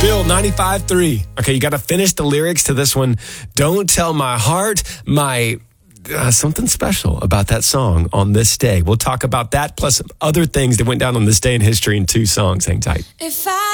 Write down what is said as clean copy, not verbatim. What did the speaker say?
Bill 95.3. Okay, you got to finish the lyrics to this one. Don't tell my heart, my something special about that song on this day. We'll talk about that plus other things that went down on this day in history in 2 songs. Hang tight. If I